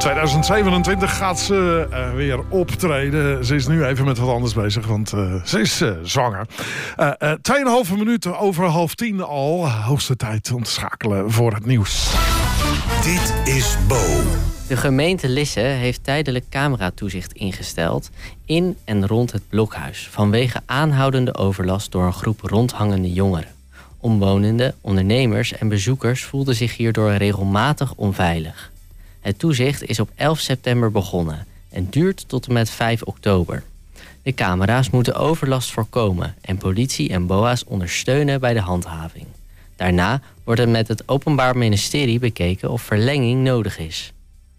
2027 gaat ze weer optreden. Ze is nu even met wat anders bezig, want ze is zwanger. 2,5 minuten over 9:30 al. Hoogste tijd om te schakelen voor het nieuws. Dit is Bo. De gemeente Lisse heeft tijdelijk cameratoezicht ingesteld in en rond het Blokhuis vanwege aanhoudende overlast door een groep rondhangende jongeren. Omwonenden, ondernemers en bezoekers voelden zich hierdoor regelmatig onveilig. Het toezicht is op 11 september begonnen en duurt tot en met 5 oktober. De camera's moeten overlast voorkomen en politie en BOA's ondersteunen bij de handhaving. Daarna wordt er met het Openbaar Ministerie bekeken of verlenging nodig is.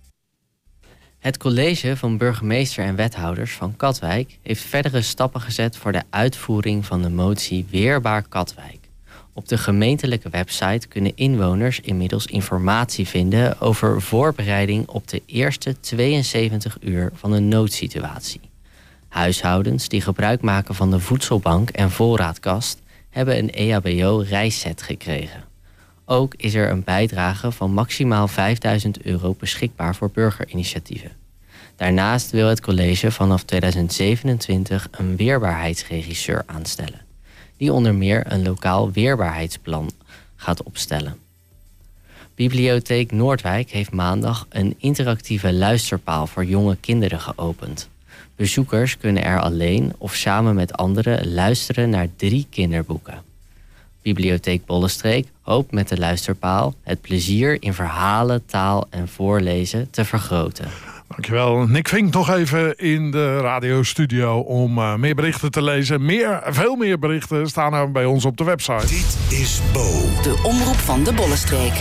Het college van burgemeester en wethouders van Katwijk heeft verdere stappen gezet voor de uitvoering van de motie Weerbaar Katwijk. Op de gemeentelijke website kunnen inwoners inmiddels informatie vinden over voorbereiding op de eerste 72 uur van een noodsituatie. Huishoudens die gebruik maken van de voedselbank en voorraadkast hebben een EHBO-reisset gekregen. Ook is er een bijdrage van maximaal €5.000 beschikbaar voor burgerinitiatieven. Daarnaast wil het college vanaf 2027 een weerbaarheidsregisseur aanstellen, die onder meer een lokaal weerbaarheidsplan gaat opstellen. Bibliotheek Noordwijk heeft maandag een interactieve luisterpaal voor jonge kinderen geopend. Bezoekers kunnen er alleen of samen met anderen luisteren naar 3 kinderboeken. Bibliotheek Bollenstreek hoopt met de luisterpaal het plezier in verhalen, taal en voorlezen te vergroten. Dankjewel. Nick Vink nog even in de radiostudio om meer berichten te lezen. Veel meer berichten staan er bij ons op de website. Dit is Bo. De omroep van de Bollenstreek.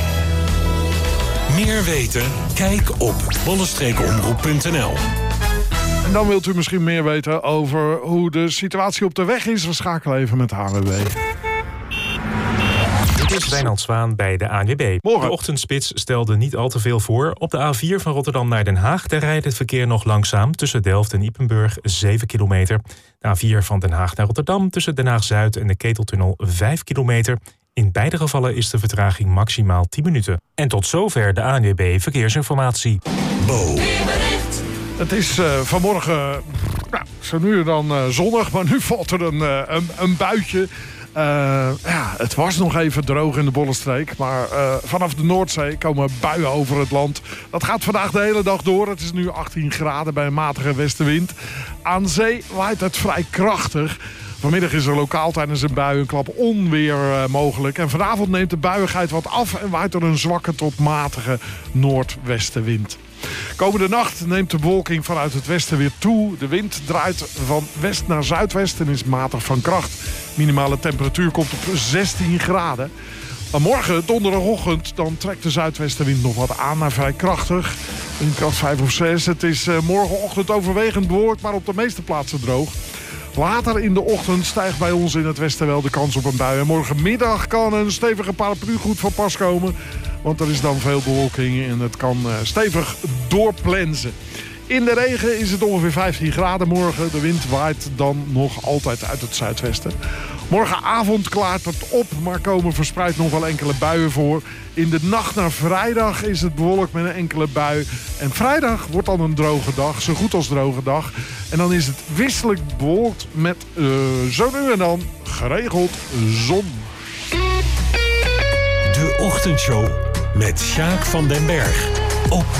Meer weten? Kijk op bollenstreekomroep.nl. En dan wilt u misschien meer weten over hoe de situatie op de weg is. We schakelen even met de ANWB. Dit is Wijnand Zwaan bij de ANWB. Morgen. De ochtendspits stelde niet al te veel voor. Op de A4 van Rotterdam naar Den Haag daar rijdt het verkeer nog langzaam tussen Delft en Ypenburg 7 kilometer. De A4 van Den Haag naar Rotterdam tussen Den Haag-Zuid en de Keteltunnel 5 kilometer. In beide gevallen is de vertraging maximaal 10 minuten. En tot zover de ANWB Verkeersinformatie. Bo. Het is vanmorgen zo nu en dan zonnig, maar nu valt er een buitje. Het was nog even droog in de Bollenstreek, maar vanaf de Noordzee komen buien over het land. Dat gaat vandaag de hele dag door. Het is nu 18 graden bij een matige westenwind. Aan zee waait het vrij krachtig. Vanmiddag is er lokaal tijdens een bui een klap onweer mogelijk. En vanavond neemt de buiigheid wat af en waait er een zwakke tot matige noordwestenwind. Komende nacht neemt de bewolking vanuit het westen weer toe. De wind draait van west naar zuidwest en is matig van kracht. Minimale temperatuur komt op 16 graden. Maar morgen, donderdagochtend, dan trekt de zuidwestenwind nog wat aan, maar vrij krachtig. In kracht 5 of 6. Het is morgenochtend overwegend bewolkt, maar op de meeste plaatsen droog. Later in de ochtend stijgt bij ons in het westen wel de kans op een bui. En morgenmiddag kan een stevige paraplu goed van pas komen. Want er is dan veel bewolking en het kan stevig doorplensen. In de regen is het ongeveer 15 graden morgen. De wind waait dan nog altijd uit het zuidwesten. Morgenavond klaart het op, maar komen verspreid nog wel enkele buien voor. In de nacht naar vrijdag is het bewolkt met een enkele bui. En vrijdag wordt dan een droge dag, zo goed als droge dag. En dan is het wisselend bewolkt met zo nu en dan geregeld zon. De ochtendshow met Sjaak van den Berg op